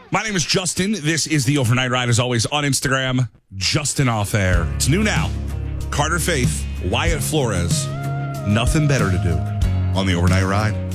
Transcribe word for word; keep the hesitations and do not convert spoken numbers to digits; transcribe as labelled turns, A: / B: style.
A: My name is Justin. This is the Overnight Ride, as always, on Instagram. Justin Off Air. It's new now. Carter Faith, Wyatt Flores. Nothing better to do on the Overnight Ride.